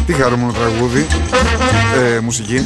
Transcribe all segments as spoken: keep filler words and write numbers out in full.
Τι χαρούμενο τραγούδι, ε, μουσική.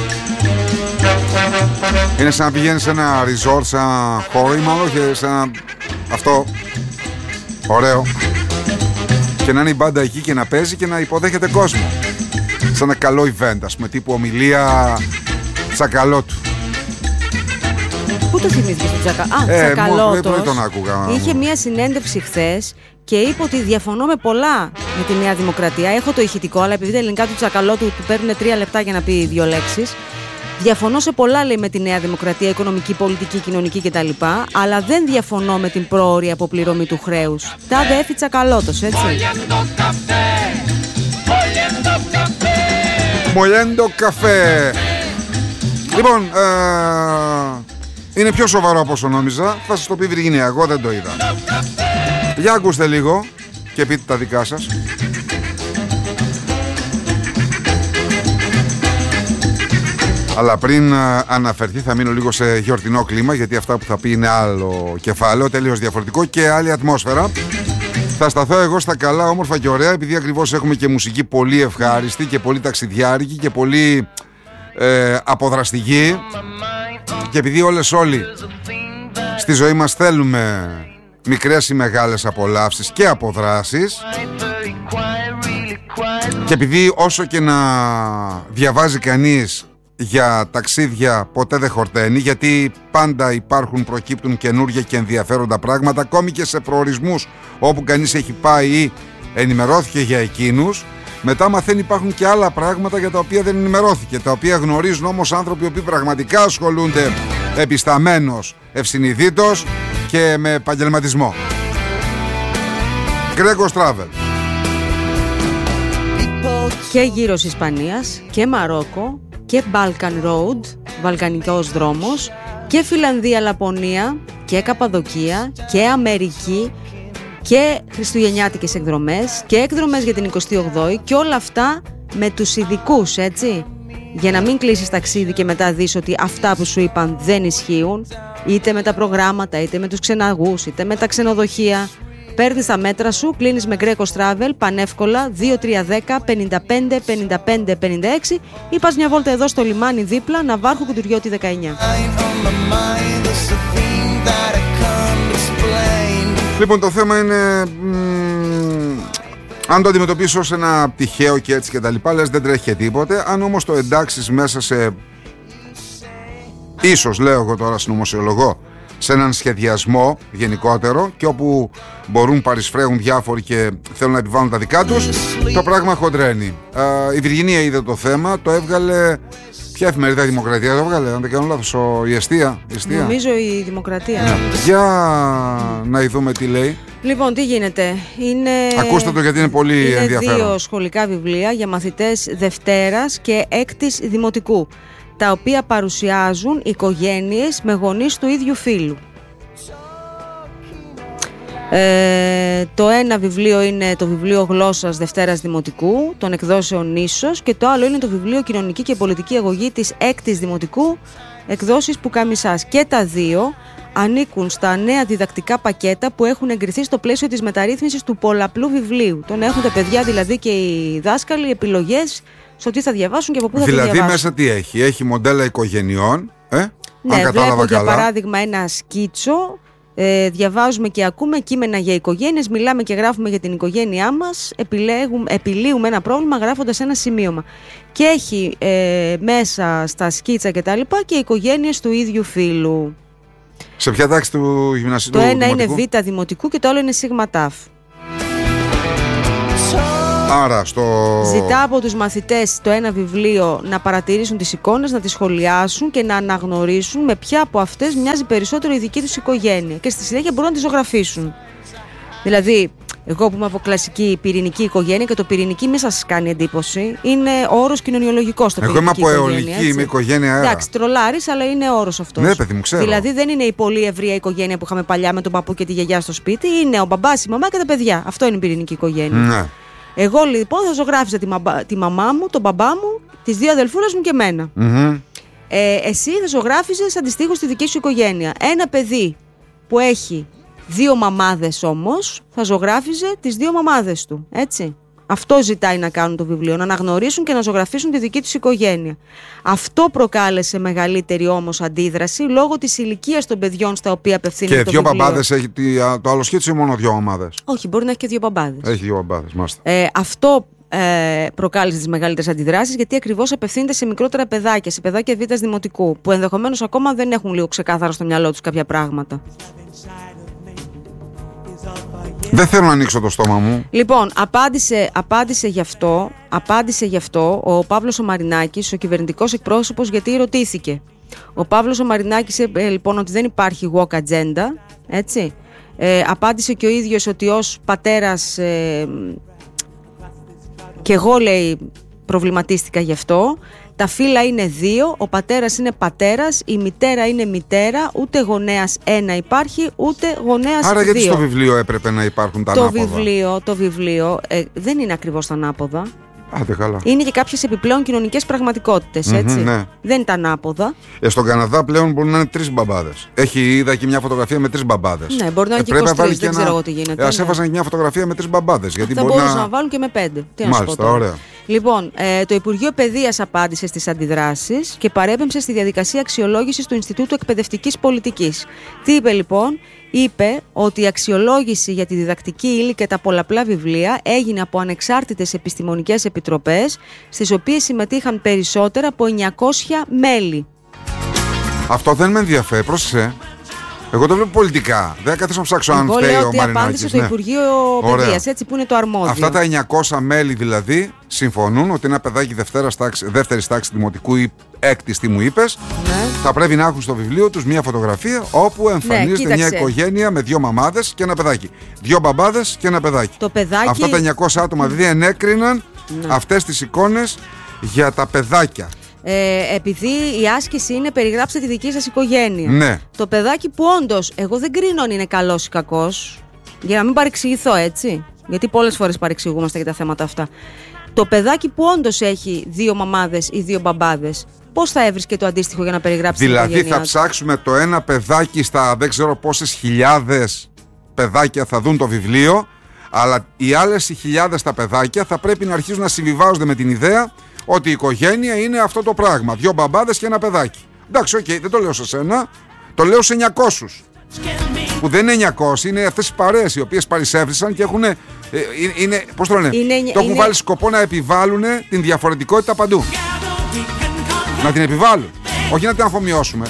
Είναι σαν να πηγαίνει σε ένα resort, σαν χώρο ή μάλλον και σε ένα... αυτό ωραίο. Και να είναι η μπάντα εκεί και να παίζει και να υποδέχεται κόσμο. Σαν ένα καλό event, ας πούμε, τύπου ομιλία Τσακαλώτου. Πού το θυμήθηκες τον Τσακα... Α, ε, Τσακαλώτος τον άκουγα. είχε μία συνέντευξη χθες και είπε ότι διαφωνώ με πολλά με τη Νέα Δημοκρατία. Έχω το ηχητικό, αλλά επειδή τα ελληνικά του Τσακαλώτου του παίρνουν τρία λεπτά για να πει δύο λέξεις. Διαφωνώ σε πολλά, λέει, με τη Νέα Δημοκρατία, οικονομική, πολιτική, κοινωνική κτλ. Αλλά δεν διαφωνώ με την πρόωρη αποπληρωμή του χρέους. Τάδε έφη Τσακαλώτος, έτσι. Μολέντο καφέ. Λοιπόν, ε, είναι πιο σοβαρό από όσο νόμιζα. Θα σας το πει η Βυργινία, εγώ δεν το είδα. Για ακούστε λίγο και πείτε τα δικά σας. Αλλά πριν αναφερθεί θα μείνω λίγο σε γιορτινό κλίμα, γιατί αυτά που θα πει είναι άλλο κεφάλαιο, τελείως διαφορετικό και άλλη ατμόσφαιρα. Θα σταθώ εγώ στα καλά, όμορφα και ωραία, επειδή ακριβώς έχουμε και μουσική πολύ ευχάριστη και πολύ ταξιδιάρικη και πολύ ε, αποδραστική. Και επειδή όλες όλοι στη ζωή μας θέλουμε μικρές ή μεγάλες απολαύσεις και αποδράσεις, και επειδή όσο και να διαβάζει κανείς για ταξίδια ποτέ δεν χορταίνει, γιατί πάντα υπάρχουν, προκύπτουν καινούργια και ενδιαφέροντα πράγματα, ακόμη και σε προορισμούς όπου κανείς έχει πάει ή ενημερώθηκε για εκείνους, μετά μαθαίνει υπάρχουν και άλλα πράγματα για τα οποία δεν ενημερώθηκε, τα οποία γνωρίζουν όμως άνθρωποι οι οποίοι πραγματικά ασχολούνται επισταμένος, ευσυνειδήτως και με επαγγελματισμό. Gregos Travel. Και γύρος Ισπανίας και Μαρόκο και Balkan Road, βαλκανικός δρόμος, και Φιλανδία, Λαπωνία και Καπαδοκία και Αμερική και χριστουγεννιάτικες εκδρομές και εκδρομές για την εικοστή όγδοη, και όλα αυτά με τους ειδικούς, έτσι, για να μην κλείσεις ταξίδι και μετά δεις ότι αυτά που σου είπαν δεν ισχύουν, είτε με τα προγράμματα, είτε με τους ξεναγούς, είτε με τα ξενοδοχεία. Παίρνεις τα μέτρα σου, κλείνεις με Gregos Travel πανεύκολα δύο τρία ένα μηδέν πενήντα πέντε πενήντα πέντε πενήντα έξι ή πας μια βόλτα εδώ στο λιμάνι δίπλα, Ναβάρχου Κουντουριώτη δεκαεννιά. Λοιπόν, το θέμα είναι μ, αν το αντιμετωπίσεις ως ένα τυχαίο και έτσι και τα λοιπά, λες δεν τρέχει και τίποτε. Αν όμως το εντάξεις μέσα σε, ίσως λέω εγώ τώρα συνωμοσιολογώ, σε έναν σχεδιασμό γενικότερο και όπου μπορούν, παρισφρέουν διάφοροι και θέλουν να επιβάλλουν τα δικά τους, το πράγμα χοντρένει. Η Βυργινία είδε το θέμα, το έβγαλε. Ποια εφημερίδα, η Δημοκρατία το έβγαλε, αν δεν κάνω λάθος, ο... η Εστία, Εστία. Νομίζω η Δημοκρατία. Ναι. Για να δούμε τι λέει. Λοιπόν, τι γίνεται. Είναι... Ακούστε το, γιατί είναι πολύ είναι ενδιαφέρον. Δύο σχολικά βιβλία για μαθητές Δευτέρας και Έκτης Δημοτικού, τα οποία παρουσιάζουν οικογένειες με γονείς του ίδιου φύλου. Ε, το ένα βιβλίο είναι το βιβλίο γλώσσας Δευτέρας Δημοτικού των εκδόσεων Νήσος, και το άλλο είναι το βιβλίο Κοινωνική και Πολιτική Αγωγή της Έκτης Δημοτικού, εκδόσεις Πουκάμισας. Και τα δύο ανήκουν στα νέα διδακτικά πακέτα που έχουν εγκριθεί στο πλαίσιο της μεταρρύθμισης του πολλαπλού βιβλίου. Τον έχουν τα παιδιά δηλαδή και οι δάσκαλοι επιλογές στο τι θα διαβάσουν και από πού θα δηλαδή, το διαβάσουν. μέσα τι έχει, έχει μοντέλα οικογενειών, ε, ναι, αν κατάλαβα βλέπω για καλά. παράδειγμα ένα σκίτσο. Ε, διαβάζουμε και ακούμε κείμενα για οικογένειες, μιλάμε και γράφουμε για την οικογένειά μας, επιλέγουμε, επιλύουμε ένα πρόβλημα γράφοντας ένα σημείωμα. Και έχει ε, μέσα στα σκίτσα και τα λοιπά και οικογένειες του ίδιου φύλου. Σε ποια τάξη του γυμνασίου? Το ένα είναι Β Δημοτικού και το άλλο είναι Σίγμα Ταφ. Άρα στο... Ζητά από τους μαθητές το ένα βιβλίο να παρατηρήσουν τις εικόνες, να τις σχολιάσουν και να αναγνωρίσουν με ποια από αυτές μοιάζει περισσότερο η δική τους οικογένεια, και στη συνέχεια μπορούν να τη ζωγραφίσουν. Δηλαδή, εγώ που είμαι από κλασική πυρηνική οικογένεια, και το πυρηνική μην σας κάνει εντύπωση, είναι όρος κοινωνιολογικός στο πυρηνική οικογένεια. Εγώ είμαι από αιωλική, είμαι οικογένεια αέρα. Εντάξει, τρολάρεις, αλλά είναι όρος αυτός. Ναι, παιδί μου, ξέρω. Δηλαδή δεν είναι η πολύ ευρεία οικογένεια που είχαμε παλιά με τον παππού και τη γιαγιά στο σπίτι, είναι ο μπαμπάς, η μαμά και τα παιδιά. Αυτό είναι η πυρηνική οικογένεια. Ναι. Εγώ λοιπόν θα ζωγράφιζα τη, μαμπα, τη μαμά μου, τον μπαμπά μου, τις δύο αδελφούρες μου και εμένα. Mm-hmm. Ε, εσύ θα ζωγράφιζες αντιστοίχως τη δική σου οικογένεια. Ένα παιδί που έχει δύο μαμάδες όμως θα ζωγράφιζε τις δύο μαμάδες του, έτσι. Αυτό ζητάει να κάνουν το βιβλίο, να αναγνωρίσουν και να ζωγραφίσουν τη δική τους οικογένεια. Αυτό προκάλεσε μεγαλύτερη όμως αντίδραση λόγω της ηλικίας των παιδιών στα οποία απευθύνεται το βιβλίο. Και δύο βιβλίο. μπαμπάδες έχει το άλλο σχέδιο ή μόνο δύο ομάδες? Όχι, μπορεί να έχει και δύο μπαμπάδες. Έχει δύο μπαμπάδες, μάλιστα. Ε, αυτό ε, προκάλεσε τις μεγαλύτερες αντιδράσεις, γιατί ακριβώς απευθύνεται σε μικρότερα παιδάκια, σε παιδάκια β' δημοτικού, που ενδεχομένως ακόμα δεν έχουν λίγο ξεκάθαρα στο μυαλό τους κάποια πράγματα. Δεν θέλω να ανοίξω το στόμα μου. Λοιπόν, απάντησε, απάντησε γι' αυτό, απάντησε γι' αυτό ο Παύλος ο Μαρινάκης, ο κυβερνητικός εκπρόσωπος, γιατί ρωτήθηκε. Ο Παύλος ο Μαρινάκης ε, λοιπόν ότι δεν υπάρχει walk agenda, έτσι. Ε, απάντησε και ο ίδιος ότι ως πατέρας ε, και εγώ, λέει, προβληματίστηκα γι' αυτό. Τα φύλλα είναι δύο, ο πατέρας είναι πατέρας, η μητέρα είναι μητέρα, ούτε γονέας ένα υπάρχει, ούτε γονέας δύο. Άρα γιατί στο βιβλίο έπρεπε να υπάρχουν τα το ανάποδα? Βιβλίο, το βιβλίο ε, δεν είναι ακριβώς τα ανάποδα. Άντε καλά. Είναι και κάποιες επιπλέον κοινωνικές πραγματικότητες, έτσι. Mm-hmm, ναι. Δεν είναι τα ανάποδα. Ε, στον Καναδά πλέον μπορεί να είναι τρεις μπαμπάδες. Έχει, είδα και μια φωτογραφία με τρεις μπαμπάδες. Ναι, μπορεί να είναι ε, και είκοσι τρεις, δεν ένα... ξέρω εγώ τι γίνεται. Ε, ας ναι. έβαζαν και μια φωτογραφία με τρεις μπαμπάδες. Γιατί θα μπορεί μπορούσαν να... να βάλουν και με πέντε. Τι Μάλιστα, να σου πω τώρα. ωραία. Λοιπόν, ε, το Υπουργείο Παιδείας απάντησε στις αντιδράσεις και παρέπεμψε στη διαδικασία αξιολόγησης του Ινστιτούτου Εκπαιδευτικής Πολιτικής. Τι είπε λοιπόν? Είπε ότι η αξιολόγηση για τη διδακτική ύλη και τα πολλαπλά βιβλία έγινε από ανεξάρτητες επιστημονικές επιτροπές, στις οποίες συμμετείχαν περισσότερα από εννιακόσια μέλη. Αυτό δεν με ενδιαφέρει, πρόσεξε. Εγώ το βλέπω πολιτικά. Δεν θα καθίσω να ψάξω αν φταίει ο Μαρινάκης. Εγώ λέω ότι απάντησε το ναι. Υπουργείο Παιδείας, έτσι, που είναι το αρμόδιο. Αυτά τα εννιακόσια μέλη δηλαδή συμφωνούν ότι ένα παιδάκι δεύτερης τάξης δημοτικού ή έκτης, τι μου είπες, ναι. θα πρέπει να έχουν στο βιβλίο τους μια φωτογραφία όπου εμφανίζεται ναι, μια οικογένεια με δύο μαμάδες και ένα παιδάκι. Δύο μπαμπάδες και ένα παιδάκι. Το παιδάκι... Αυτά τα εννιακόσια άτομα δηλαδή ενέκριναν ναι. αυτές τις εικόνες για τα παιδάκια. Ε, επειδή η άσκηση είναι περιγράψτε τη δική σας οικογένεια. Ναι. Το παιδάκι που όντως, εγώ δεν κρίνω αν είναι καλός ή κακός, για να μην παρεξηγηθώ, έτσι, γιατί πολλές φορές παρεξηγούμαστε για τα θέματα αυτά. Το παιδάκι που όντως έχει δύο μαμάδες ή δύο μπαμπάδες, πώς θα έβρισκε το αντίστοιχο για να περιγράψει δηλαδή, την οικογένειά θα του? ψάξουμε το ένα παιδάκι στα δεν ξέρω πόσες χιλιάδες παιδάκια θα δουν το βιβλίο, αλλά οι άλλες οι χιλιάδες τα παιδάκια θα πρέπει να αρχίσουν να συμβιβάζονται με την ιδέα ότι η οικογένεια είναι αυτό το πράγμα. Δύο μπαμπάδες και ένα παιδάκι. Εντάξει, οκ, okay, δεν το λέω σε σένα, το λέω σε εννιακόσιους. Που δεν είναι εννιακόσιοι, είναι αυτές οι παρέες οι οποίες παρισέφρισαν και έχουν. Ε, είναι, πώς το λένε, είναι, το έχουν είναι... βάλει σκοπό να επιβάλλουν την διαφορετικότητα παντού. Να την επιβάλλουν. Όχι να την αφομοιώσουμε.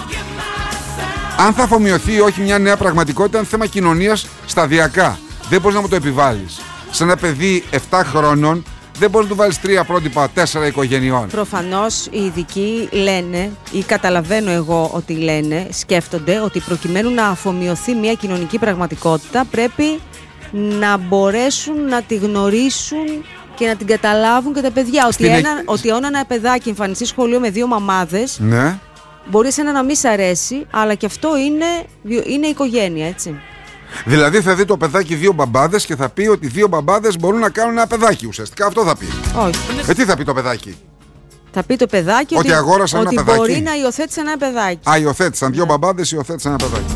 Αν θα αφομοιωθεί ή όχι μια νέα πραγματικότητα, είναι θέμα κοινωνίας σταδιακά. Δεν μπορείς να μου το επιβάλλεις. Σε ένα παιδί επτά χρόνων, δεν μπορείς να του βάλεις τρία πρότυπα, τέσσερα οικογενειών. Προφανώς οι ειδικοί λένε, ή καταλαβαίνω εγώ ότι λένε, σκέφτονται ότι προκειμένου να αφομοιωθεί μια κοινωνική πραγματικότητα πρέπει να μπορέσουν να τη γνωρίσουν και να την καταλάβουν και τα παιδιά. Ότι ένα, εκ... ότι ένα παιδάκι εμφανιστεί σχολείο με δύο μαμάδες, ναι. μπορεί σε ένα να μην σ' αρέσει, αλλά και αυτό είναι, είναι οικογένεια, έτσι. Δηλαδή θα δει το παιδάκι δύο μπαμπάδες και θα πει ότι δύο μπαμπάδες μπορούν να κάνουν ένα παιδάκι. Ουσιαστικά αυτό θα πει. Όχι. Ε, τι θα πει το παιδάκι? Θα πει το παιδάκι ότι, ότι, αγόρασαν ότι ένα παιδάκι. μπορεί να υιοθέτησαν ένα παιδάκι. Α, υιοθέτησαν. Δύο μπαμπάδες υιοθέτησαν ένα παιδάκι.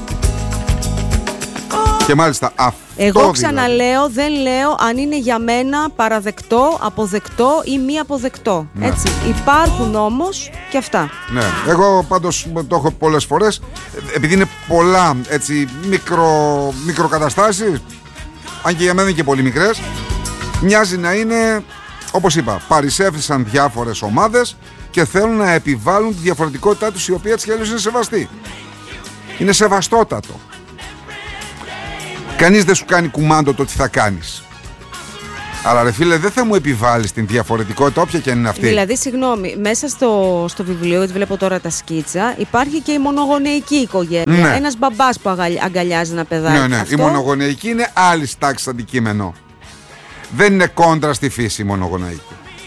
Και μάλιστα αυτό. Εγώ ξαναλέω, δεν λέω αν είναι για μένα παραδεκτό, αποδεκτό ή μη αποδεκτό. Ναι. Έτσι. Υπάρχουν όμως και αυτά. Ναι. Εγώ πάντως το έχω πολλές φορές. Επειδή είναι πολλά έτσι, μικρο, μικροκαταστάσεις, αν και για μένα είναι και πολύ μικρές, μοιάζει να είναι, όπως είπα, παρισέφθησαν διάφορες ομάδες και θέλουν να επιβάλλουν τη διαφορετικότητά τους, η οποία έτσι κι αλλιώς είναι σεβαστή. Είναι σεβαστότατο. Κανείς δεν σου κάνει κουμάντο το τι θα κάνεις. Αλλά ρε φίλε, δεν θα μου επιβάλλεις την διαφορετικότητα, όποια και αν είναι αυτή. Δηλαδή, συγγνώμη, μέσα στο, στο βιβλίο, γιατί βλέπω τώρα τα σκίτσα, υπάρχει και η μονογονεϊκή οικογένεια. Ναι. Ένας μπαμπάς που αγκαλιάζει ένα παιδάκι. Ναι, ναι. Αυτό... Η μονογονεϊκή είναι άλλη τάξη αντικείμενο. Δεν είναι κόντρα στη φύση η μονογονεϊκή.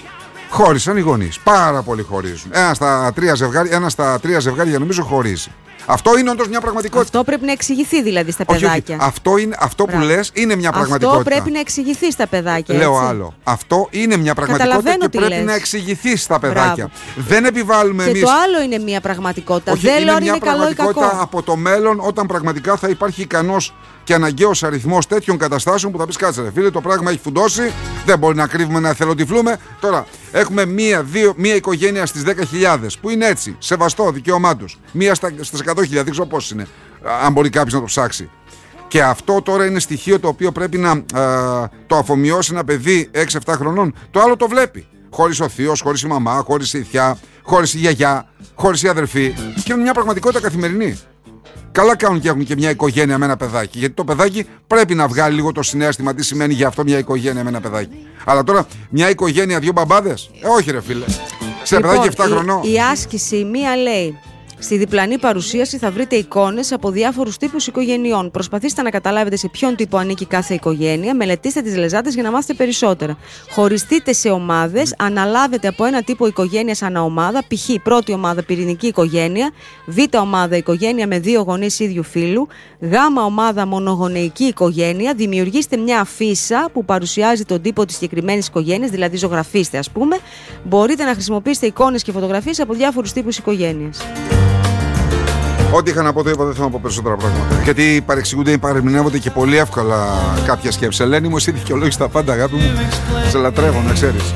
Χώρισαν οι γονείς. Πάρα πολύ χωρίζουν. Ένα στα τρία ζευγάρια, ένα στα τρία ζευγάρια νομίζω χωρίζει. Αυτό είναι όντως μια πραγματικότητα. Αυτό πρέπει να εξηγηθεί δηλαδή στα όχι, παιδάκια. Όχι. Αυτό, είναι, αυτό που λες είναι μια πραγματικότητα. Αυτό πρέπει να εξηγηθεί στα παιδάκια. Λέω έτσι. άλλο. Αυτό είναι μια πραγματικότητα και πρέπει λες. να εξηγηθεί στα παιδάκια. Μπράβο. Δεν επιβάλλουμε και εμείς. Και το άλλο είναι μια πραγματικότητα. Όχι, δεν είναι λέω μια είναι καλό ή πραγματικότητα κακό. από το μέλλον, όταν πραγματικά θα υπάρχει ικανός και αναγκαίος αριθμός τέτοιων καταστάσεων που θα πεις κάτσε ρε φίλε, το πράγμα έχει φουντώσει, δεν μπορεί να κρύβουμε, να εθελοτυφλούμε. Τώρα έχουμε μία, δύο, μία οικογένεια στις δέκα χιλιάδες που είναι έτσι, σεβαστό, δικαίωμά τους. Μία στα, στις εκατό χιλιάδες, δεν ξέρω πώς είναι, αν μπορεί κάποιος να το ψάξει. Και αυτό τώρα είναι στοιχείο το οποίο πρέπει να α, το αφομοιώσει ένα παιδί έξι εφτά χρονών. Το άλλο το βλέπει. Χωρίς ο θείος, χωρίς η μαμά, χωρίς η θιά, χωρίς η γιαγιά, χωρίς η αδερφή. Και είναι μια πραγματικότητα καθημερινή. Καλά κάνουν και έχουν και μια οικογένεια με ένα παιδάκι. Γιατί το παιδάκι πρέπει να βγάλει λίγο το συναίσθημα τι σημαίνει για αυτό μια οικογένεια με ένα παιδάκι. Αλλά τώρα μια οικογένεια, δύο μπαμπάδες. Ε, όχι ρε φίλε. Σε λοιπόν, παιδάκι εφτά χρονών. Η, η άσκηση μία λέει. Στη διπλανή παρουσίαση θα βρείτε εικόνες από διάφορους τύπους οικογενειών. Προσπαθήστε να καταλάβετε σε ποιον τύπο ανήκει κάθε οικογένεια, μελετήστε τις λεζάτες για να μάθετε περισσότερα. Χωριστείτε σε ομάδες, αναλάβετε από ένα τύπο οικογένειας ανά ομάδα, π.χ. πρώτη ομάδα πυρηνική οικογένεια, β ομάδα οικογένεια με δύο γονείς ίδιου φύλου, γ ομάδα μονογονεϊκή οικογένεια, δημιουργήστε μια αφίσα που παρουσιάζει τον τύπο της συγκεκριμένης οικογένειας, δηλαδή ζωγραφίστε ας πούμε. Μπορείτε να χρησιμοποιήσετε εικόνες και φωτογραφίες από διάφορους τύπους οικογένειας. Ό,τι είχα να πω το είπα, δεν θέλω να πω περισσότερα πράγματα. Γιατί παρεξηγούνται ή παρεμηνεύονται και πολύ εύκολα κάποια σκέψη. Ελένη μου, εσύ δικαιολόγησες τα πάντα, αγάπη μου. Σε λατρεύω, να ξέρεις.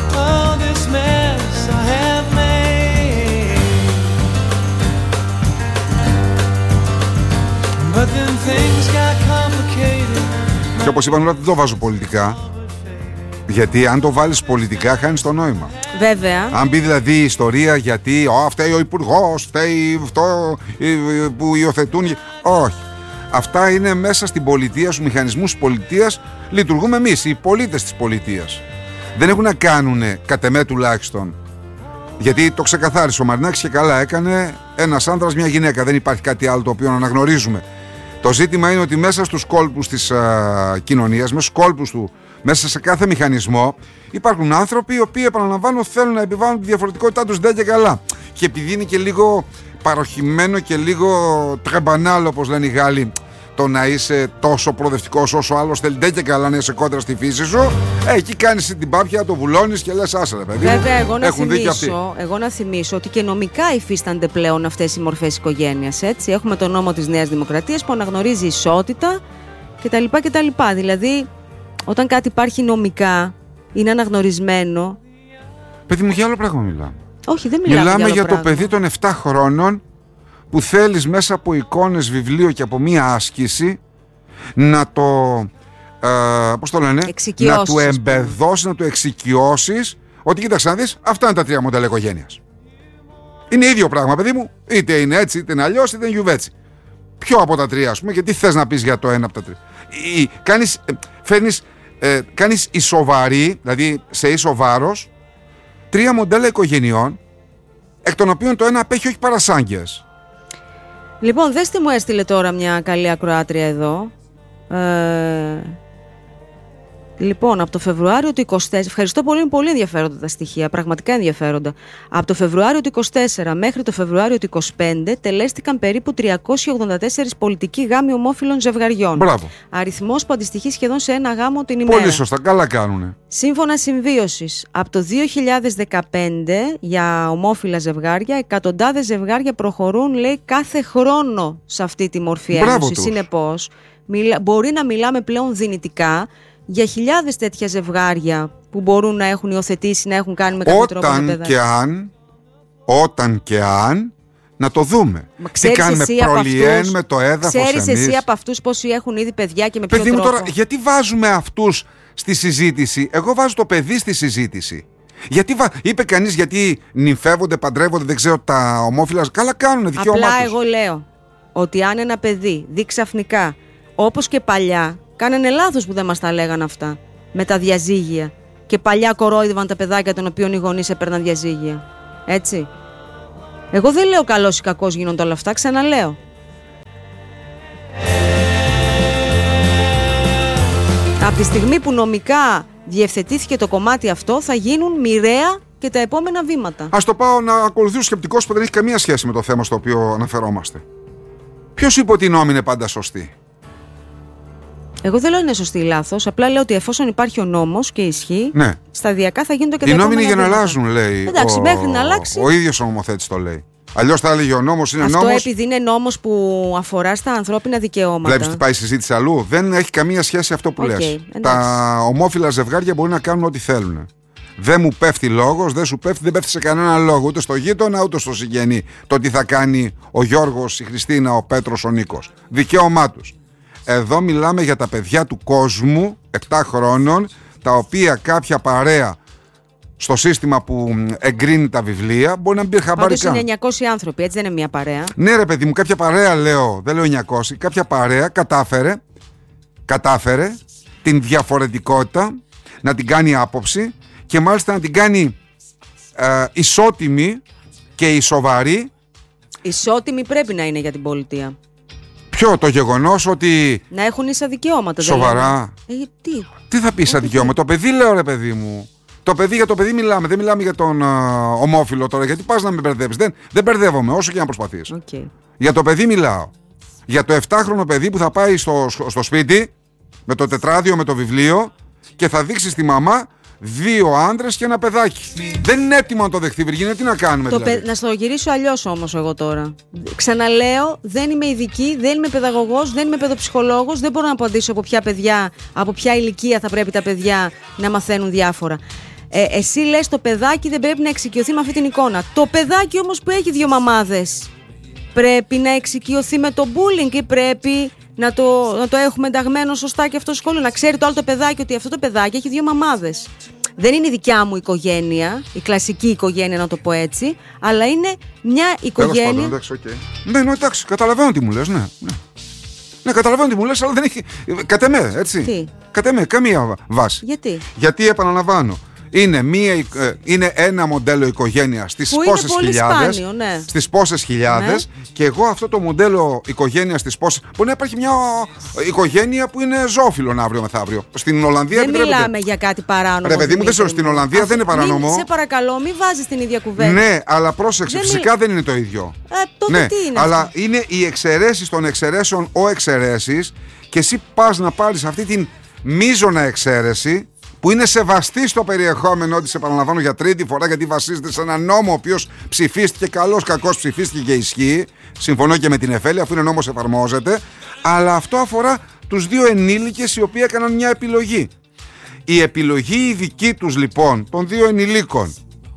Και όπως είπαν όλα, δεν το βάζω πολιτικά. Γιατί αν το βάλεις πολιτικά, χάνεις το νόημα. Βέβαια. Αν μπει δηλαδή η ιστορία γιατί «Ω, φταίει ο υπουργός, φταίει αυτό που υιοθετούν». Όχι. Αυτά είναι μέσα στην πολιτεία, στους μηχανισμούς της πολιτείας. Λειτουργούμε εμείς, οι πολίτες της πολιτείας. Δεν έχουν να κάνουν, κατ' εμέ τουλάχιστον. Γιατί το ξεκαθάρισε ο Μαρινάκης και καλά έκανε, ένας άνδρας, μια γυναίκα. Δεν υπάρχει κάτι άλλο το οποίο να αναγνωρίζουμε. Το ζήτημα είναι ότι μέσα στους κόλπους της α, κοινωνίας, μέσα στους κόλπους του, μέσα σε κάθε μηχανισμό υπάρχουν άνθρωποι οι οποίοι, επαναλαμβάνω, θέλουν να επιβάλλουν τη διαφορετικότητά τους δεν και καλά. Και επειδή είναι και λίγο παροχημένο και λίγο τρεμπανάλ, όπως λένε οι Γάλλοι, το να είσαι τόσο προοδευτικός όσο άλλος θέλει δεν και καλά να είσαι κόντρα στη φύση σου, ε, εκεί κάνεις την πάπια, το βουλώνεις και λες άσε ρε παιδί. Βέβαια, εγώ να, θυμίσω, εγώ να θυμίσω ότι και νομικά υφίστανται πλέον αυτές οι μορφές οικογένειας. Έτσι. Έχουμε τον νόμο της Νέας Δημοκρατίας που αναγνωρίζει ισότητα κτλ. κτλ. Δηλαδή, όταν κάτι υπάρχει νομικά, είναι αναγνωρισμένο. Παιδί μου, για άλλο πράγμα μιλάμε. Όχι, δεν μιλάμε, μιλάμε για, για πράγμα. το παιδί των εφτά χρόνων που θέλεις μέσα από εικόνες, βιβλίο και από μία άσκηση να το, ε, πώς το λένε, να του εμπεδώσεις, να του εξοικειώσεις ότι κοίταξε να δεις, αυτά είναι τα τρία μοντέλα οικογένειας. Είναι ίδιο πράγμα, παιδί μου, είτε είναι έτσι, είτε είναι αλλιώς, είτε είναι γιουβέτσι. Ποιο από τα τρία, ας πούμε, και τι θες να πεις για το ένα από τα τρία. Ή, κάνεις, φέρνεις, ε, κάνεις ισοβαρή, δηλαδή σε ίσο βάρος, τρία μοντέλα οικογενειών, εκ των οποίων το ένα απέχει όχι παρασάγκες. Λοιπόν, δες τι μου έστειλε τώρα μια καλή ακροάτρια εδώ. Ε, λοιπόν, από το Φεβρουάριο του είκοσι τέσσερα, ευχαριστώ πολύ, είναι πολύ ενδιαφέροντα τα στοιχεία, πραγματικά ενδιαφέροντα. Από το Φεβρουάριο του είκοσι τέσσερα μέχρι το Φεβρουάριο του είκοσι πέντε τελέστηκαν περίπου τριακόσιοι ογδόντα τέσσερις πολιτικοί γάμοι ομόφυλων ζευγαριών. Μπράβο. Αριθμός που αντιστοιχεί σχεδόν σε ένα γάμο την ημέρα. Πολύ σωστά, καλά κάνουνε. Σύμφωνα συμβίωσης, από το δύο χιλιάδες δεκαπέντε για ομόφυλα ζευγάρια, εκατοντάδες ζευγάρια προχωρούν, λέει, κάθε χρόνο σε αυτή τη μορφή ένωσης. Συνεπώς, μιλα... μπορεί να μιλάμε πλέον δυνητικά για χιλιάδες τέτοια ζευγάρια που μπορούν να έχουν υιοθετήσει, να έχουν κάνει με κάποιο τρόπο τα παιδάκια. Και αν, όταν και αν, να το δούμε. Μα τι κάνουμε, προλιέν με το έδαφος εμείς. Ξέρεις εσύ από αυτούς πόσοι έχουν ήδη παιδιά και με ποιο παιδί τρόπο. Μου τώρα, γιατί βάζουμε αυτούς στη συζήτηση? Εγώ βάζω το παιδί στη συζήτηση. Γιατί βα... Είπε κανείς γιατί νυμφεύονται, παντρεύονται, δεν ξέρω, τα ομόφυλα. Καλά κάνουνε, δικαίωμά Απλά τους. εγώ λέω ότι αν ένα παιδί δει ξαφνικά, όπως και παλιά, κάνανε λάθος που δεν μας τα λέγαν αυτά με τα διαζύγια. Και παλιά κορόιδευαν τα παιδάκια των οποίων οι γονείς έπαιρναν διαζύγια. Έτσι. Εγώ δεν λέω καλός ή κακός γίνονται όλα αυτά, ξαναλέω. Από τη στιγμή που νομικά διευθετήθηκε το κομμάτι αυτό, θα γίνουν μοιραία και τα επόμενα βήματα. Ας το πάω να ακολουθήσω σκεπτικός που δεν έχει καμία σχέση με το θέμα στο οποίο αναφερόμαστε. Ποιος είπε ότι οι νόμοι είναι πάντα σωστοί? Εγώ δεν λέω είναι σωστή ή λάθος. Απλά λέω ότι εφόσον υπάρχει ο νόμος και ισχύει, ναι. σταδιακά θα γίνονται και τα επόμενα. Οι νόμοι είναι για να αλλάζουν, λέει. Εντάξει, ο... μέχρι να αλλάξει. Ο ίδιος ο νομοθέτης το λέει. Αλλιώς θα έλεγε ο νόμος είναι Αυτό νόμος. Αυτό επειδή είναι νόμος που αφορά στα ανθρώπινα δικαιώματα. Βλέπεις τι πάει η συζήτηση αλλού. Δεν έχει καμία σχέση αυτό που okay, λες. Εντάξει. Τα ομόφυλα ζευγάρια μπορεί να κάνουν ό,τι θέλουν. Δεν μου πέφτει λόγος, δεν σου πέφτει, δεν πέφτει σε κανένα λόγο. Ούτε στο γείτονα, ούτε στο συγγενή. Το τι θα κάνει ο Γιώργος, η Χριστίνα, ο Πέτρος, ο Νίκος. Δικαίωμά τους. Εδώ μιλάμε για τα παιδιά του κόσμου, επτά χρόνων, τα οποία κάποια παρέα στο σύστημα που εγκρίνει τα βιβλία μπορεί να μπει χαμπάρι καν. Πάντως είναι εννιακόσιοι άνθρωποι, έτσι δεν είναι μια παρέα. Ναι, ρε παιδί μου, κάποια παρέα λέω, δεν λέω εννιακόσιοι, κάποια παρέα κατάφερε, κατάφερε την διαφορετικότητα να την κάνει άποψη και μάλιστα να την κάνει ε, ισότιμη και ισοβαρή. Ισότιμη πρέπει να είναι για την πολιτεία. Ποιο, το γεγονός ότι. Να έχουν ίσα δικαιώματα. Σοβαρά. Ε, τι. τι θα πει ίσα δικαιώματα? Το παιδί λέω, ρε παιδί μου. Το παιδί, για το παιδί μιλάμε, δεν μιλάμε για τον uh, ομόφυλο τώρα. Γιατί πας να με μπερδεύεις? Δεν, δεν μπερδεύομαι, όσο και να προσπαθείς. Okay. Για το παιδί μιλάω. Για το επτάχρονο παιδί που θα πάει στο, στο σπίτι με το τετράδιο, με το βιβλίο και θα δείξει στη μαμά δύο άντρες και ένα παιδάκι. Δεν είναι έτοιμο να το δεχτεί, Βυργίνια, τι να κάνουμε το δηλαδή. Παι... Να στο γυρίσω αλλιώς όμως εγώ τώρα. Ξαναλέω, δεν είμαι ειδική, δεν είμαι παιδαγωγός, δεν είμαι παιδοψυχολόγος, δεν μπορώ να απαντήσω από ποια παιδιά, από ποια ηλικία θα πρέπει τα παιδιά να μαθαίνουν διάφορα. Ε, εσύ λες το παιδάκι δεν πρέπει να εξοικειωθεί με αυτή την εικόνα. Το παιδάκι όμως που έχει δύο μαμάδες πρέπει να εξοικειωθεί με το bullying ή πρέπει να το, να το έχουμε ενταγμένο σωστά και αυτό στο σχολείο? Να ξέρει το άλλο το παιδάκι ότι αυτό το παιδάκι έχει δύο μαμάδες. Δεν είναι η δικιά μου οικογένεια, η κλασική οικογένεια να το πω έτσι, αλλά είναι μια οικογένεια. Πάντων, εντάξει, okay. Ναι, ναι, εντάξει, καταλαβαίνω τι μου λες, ναι. ναι. Ναι, καταλαβαίνω τι μου λες, αλλά δεν έχει. Κατ' εμέ, έτσι. Τι? Κατ' εμέ, καμία βάση. Γιατί? Γιατί, επαναλαμβάνω, είναι, μία, είναι ένα μοντέλο οικογένειας στις που πόσες είναι χιλιάδες, σπάνιο, ναι. στις πόσες χιλιάδες, ναι. Και εγώ αυτό το μοντέλο οικογένειας στις πόσες. Μπορεί να υπάρχει μια οικογένεια που είναι ζώφιλον αύριο μεθαύριο. Στην Ολλανδία δεν μιλάμε για κάτι παράνομο. Ρε παιδί μου, δεν ξέρω, στην Ολλανδία Α, δεν είναι παράνομο. Μην, σε παρακαλώ, μην βάζεις την ίδια κουβέντα. Ναι, αλλά πρόσεξε, δεν φυσικά μι... δεν είναι το ίδιο. Ε, τότε ναι, τι είναι? Αλλά αυτό? Είναι οι εξαιρέσεις των εξαιρέσεων ο εξαιρέσεις και εσύ πας να πάρεις αυτή την μείζωνα εξαίρεση που είναι σεβαστή στο περιεχόμενο της, επαναλαμβάνω για τρίτη φορά, γιατί βασίζεται σε έναν νόμο ο οποίος ψηφίστηκε, καλός κακός ψηφίστηκε και ισχύει. Συμφωνώ και με την Εφέλη, αφού είναι νόμος εφαρμόζεται. Αλλά αυτό αφορά τους δύο ενήλικες οι οποίοι έκαναν μια επιλογή. Η επιλογή η δική τους λοιπόν, των δύο ενηλίκων,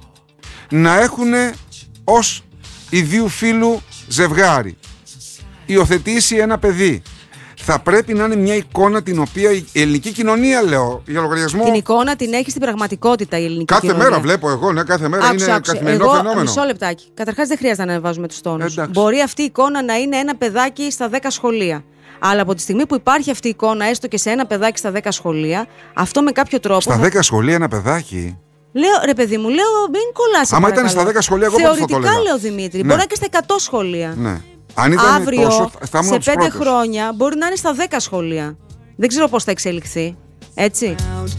να έχουν ως ιδίου φύλου ζευγάρι υιοθετήσει ένα παιδί, θα πρέπει να είναι μια εικόνα την οποία η ελληνική κοινωνία, λέω, για λογαριασμό. Την εικόνα την έχει στην πραγματικότητα η ελληνική κάθε κοινωνία. Κάθε μέρα βλέπω εγώ, ναι, κάθε μέρα άκουσε, είναι άκουσε. καθημερινό εγώ, φαινόμενο. Μισό λεπτάκι. Καταρχάς δεν χρειάζεται να ανεβάζουμε τους τόνους. Εντάξει. Μπορεί αυτή η εικόνα να είναι ένα παιδάκι στα δέκα σχολεία. Αλλά από τη στιγμή που υπάρχει αυτή η εικόνα, έστω και σε ένα παιδάκι στα δέκα σχολεία, αυτό με κάποιο τρόπο. Στα δέκα σχολεία ένα παιδάκι. Λέω, ρε παιδί μου, λέω, μην κολλάσει. Άμα ήταν στα δέκα σχολεία, εγώ θεωρητικά θα το έλεγα. Λέω Δημήτρη, ναι. μπορεί να είναι και στα εκατό σχολεία. Ναι. Αν ήταν αύριο, τόσο, θα σε πέντε χρόνια, μπορεί να είναι στα δέκα σχολεία. Δεν ξέρω πώς θα εξελιχθεί. Έτσι.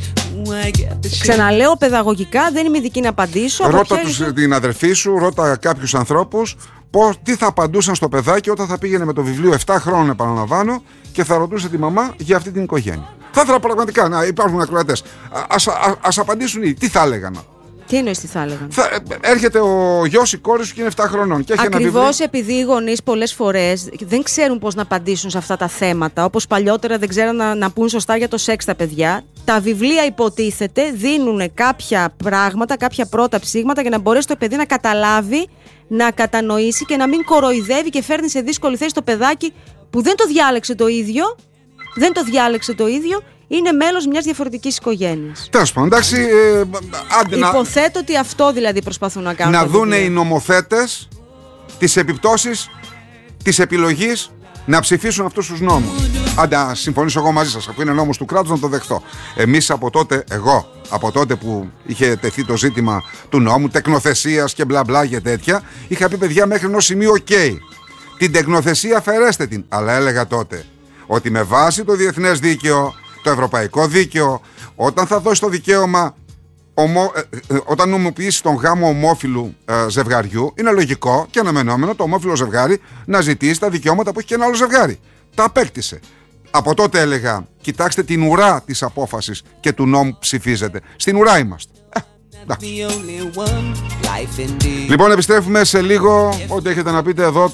Ξαναλέω, παιδαγωγικά δεν είμαι ειδική να απαντήσω. Ρώτα τους, είναι... την αδερφή σου, ρώτα κάποιους ανθρώπους πώς, τι θα απαντούσαν στο παιδάκι όταν θα πήγαινε με το βιβλίο επτά χρόνων, επαναλαμβάνω, και θα ρωτούσε τη μαμά για αυτή την οικογένεια. Θα ήθελα πραγματικά να υπάρχουν ακροατές. Ας, ας, ας απαντήσουν οι, τι θα έλεγαν. Τι εννοείς τι θα έλεγαν? Θα, έρχεται ο γιος, η κόρη σου και είναι επτά χρονών. Και έχει ακριβώς ένα επειδή οι γονείς πολλές φορές δεν ξέρουν πώς να απαντήσουν σε αυτά τα θέματα, όπως παλιότερα δεν ξέραν να, να πούν σωστά για το σεξ τα παιδιά. Τα βιβλία, υποτίθεται, δίνουν κάποια πράγματα, κάποια πρώτα ψήγματα για να μπορέσει το παιδί να καταλάβει, να κατανοήσει και να μην κοροϊδεύει και φέρνει σε δύσκολη θέση το παιδάκι που δεν το διάλεξε το ίδιο. Δεν το διάλεξε το ίδιο. Είναι μέλος μιας διαφορετικής οικογένειας. Τέλος πάντων, εντάξει. Ε, άντε, υποθέτω να... ότι αυτό δηλαδή προσπαθούν να κάνουν. Να δούνε οι νομοθέτες τις επιπτώσεις της επιλογής να ψηφίσουν αυτούς τους νόμους. Άντε, να συμφωνήσω εγώ μαζί σας, αφού είναι νόμος του κράτους, να το δεχτώ. Εμείς από τότε, εγώ, από τότε που είχε τεθεί το ζήτημα του νόμου, τεκνοθεσίας και μπλα μπλα και τέτοια, είχα πει παιδιά μέχρι ενός σημείου οκ. Okay. Την τεκνοθεσία αφαιρέστε την. Αλλά έλεγα τότε ότι με βάση το διεθνές δίκαιο, το ευρωπαϊκό δίκαιο, όταν θα δώσει το δικαίωμα ομο, ε, ε, όταν νομιμοποιήσει τον γάμο ομόφυλου ε, ζευγαριού, είναι λογικό και αναμενόμενο το ομόφυλο ζευγάρι να ζητήσει τα δικαιώματα που έχει και ένα άλλο ζευγάρι. Τα απέκτησε. Από τότε έλεγα, κοιτάξτε την ουρά της απόφασης και του νόμου που ψηφίζεται. Στην ουρά είμαστε. Ε, λοιπόν, επιστρέφουμε σε λίγο. Ό,τι έχετε να πείτε εδώ.